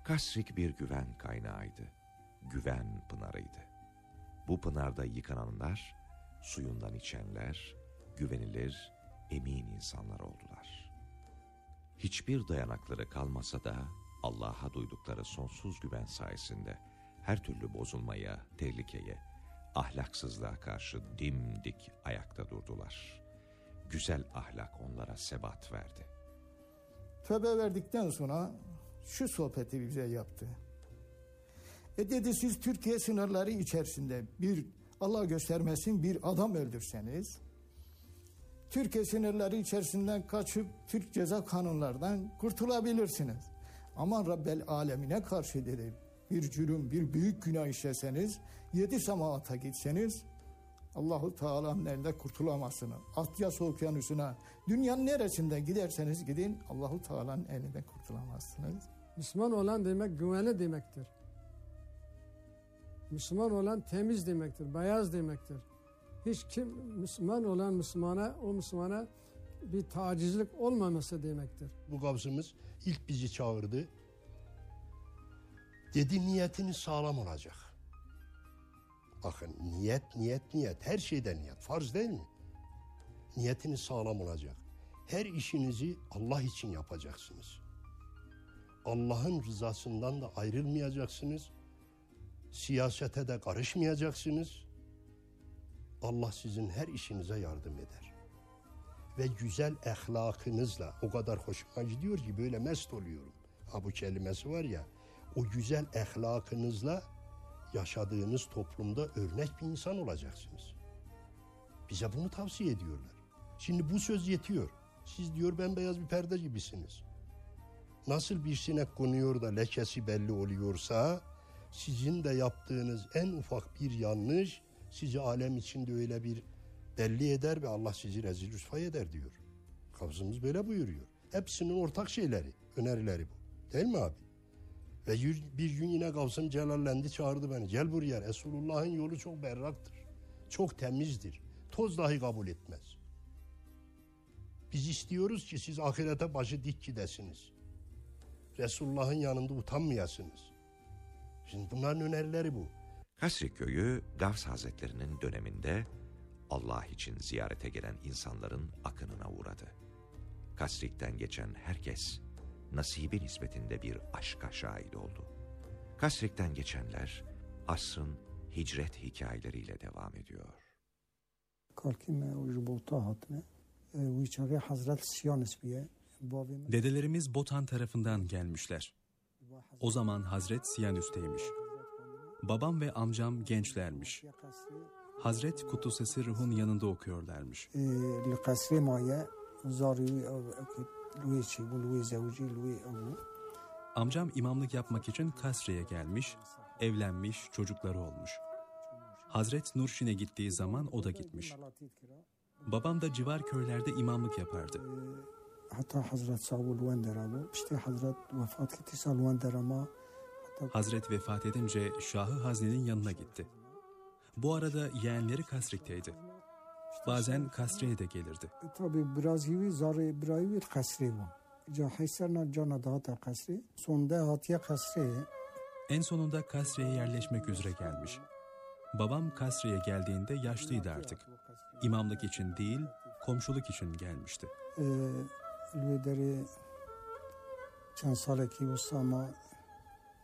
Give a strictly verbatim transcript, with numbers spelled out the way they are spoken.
Kasrik bir güven kaynağıydı. Güven pınarıydı. Bu pınarda yıkananlar, suyundan içenler, güvenilir, emin insanlar oldular. Hiçbir dayanakları kalmasa da Allah'a duydukları sonsuz güven sayesinde her türlü bozulmaya, tehlikeye, ahlaksızlığa karşı dimdik ayakta durdular. Güzel ahlak onlara sebat verdi. Tövbe verdikten sonra şu sohbeti bize yaptı. E dedi, siz Türkiye sınırları içerisinde bir, Allah göstermesin, bir adam öldürseniz, Türkiye sınırları içerisinden kaçıp Türk ceza kanunlardan kurtulabilirsiniz. Ama Rabbel alemine karşı dedi, bir cürüm, bir büyük günah işleseniz, yedi semaata gitseniz, Allahu Teala'nın elinde kurtulamazsınız. Atyas okyanusuna, dünyanın neresinde giderseniz gidin, Allahu Teala'nın elinde kurtulamazsınız. Müslüman olan demek güvenli demektir. Müslüman olan temiz demektir, beyaz demektir. Hiç kim Müslüman olan Müslümana, o Müslümana bir tacizlik olmaması demektir. Bu gavzımız ilk bizi çağırdı. Dedi niyetiniz sağlam olacak. Bakın niyet, niyet, niyet. Her şeyden niyet. Farz değil mi? Niyetiniz sağlam olacak. Her işinizi Allah için yapacaksınız. Allah'ın rızasından da ayrılmayacaksınız. Siyasete de karışmayacaksınız. Allah sizin her işinize yardım eder. Ve güzel ahlakınızla o kadar hoşuma gidiyor ki böyle mest oluyorum. Ha bu kelimesi var ya, o güzel ahlakınızla yaşadığınız toplumda örnek bir insan olacaksınız. Bize bunu tavsiye ediyorlar. Şimdi bu söz yetiyor. Siz diyor bembeyaz bir perde gibisiniz. Nasıl bir sinek konuyor da lekesi belli oluyorsa, sizin de yaptığınız en ufak bir yanlış sizi alem içinde öyle bir belli eder ve Allah sizi rezil rüsva eder diyor. Kavzımız böyle buyuruyor. Hepsinin ortak şeyleri, önerileri bu. Değil mi abi? Ve bir gün yine Gavsım celallendi, çağırdı beni. Gel buraya, Resulullah'ın yolu çok berraktır. Çok temizdir. Toz dahi kabul etmez. Biz istiyoruz ki siz ahirete başı dik gidesiniz. Resulullah'ın yanında utanmayasınız. Şimdi bunların önerileri bu. Kasrik köyü Gavs Hazretlerinin döneminde Allah için ziyarete gelen insanların akınına uğradı. Kasrik'ten geçen herkes nasibi nispetinde bir aşka şahit oldu. Kasrik'ten geçenler asrın hicret hikayeleriyle devam ediyor. Dedelerimiz Botan tarafından gelmişler. O zaman Hazret Siyanüs'teymiş. Babam ve amcam gençlermiş. Hazret Kuddusesi Ruh'un yanında okuyorlarmış. Amcam imamlık yapmak için Kasre'ye gelmiş, evlenmiş, çocukları olmuş. Hazret Nurşin'e gittiği zaman o da gitmiş. Babam da civar köylerde imamlık yapardı. Hazret vefat edince Şahı Hazne'nin yanına gitti. Bu arada yeğenleri Kasrik'teydi. Bazen Kasre'ye de gelirdi. En sonunda Kasre'ye yerleşmek üzere gelmiş. Babam Kasre'ye geldiğinde yaşlıydı artık. İmamlık için değil, komşuluk için gelmişti.